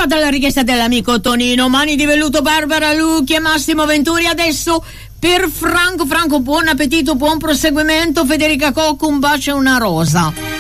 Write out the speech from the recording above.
stata la richiesta dell'amico Tonino. Mani di velluto, Barbara Lucchi e Massimo Venturi. Adesso per Franco, buon appetito, buon proseguimento. Federica Cocco, un bacio e una rosa.